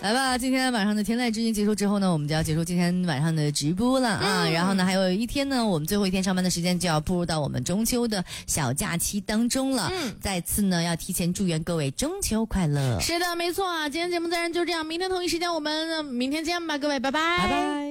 来吧，今天晚上的天籁之音结束之后呢，我们就要结束今天晚上的直播了啊。然后呢，还有一天呢，我们最后一天上班的时间就要步入到我们中秋的小假期当中了。再次呢，要提前祝愿各位中秋快乐。 是的，没错啊。今天节目自然就这样，明天同一时间我们明天见吧，各位，拜拜， 拜拜。